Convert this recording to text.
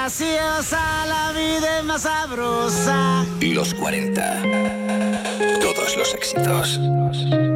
graciosa, la vida es más sabrosa. Los 40. Todos los éxitos.